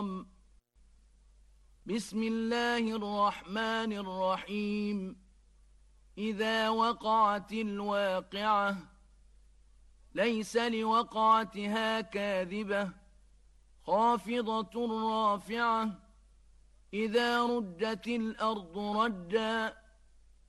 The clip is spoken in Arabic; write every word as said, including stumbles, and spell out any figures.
الحطام بسم الله الرحمن الرحيم إذا وقعت الواقعة ليس لوقعتها كاذبة خافضة رافعة إذا رجت الأرض رجا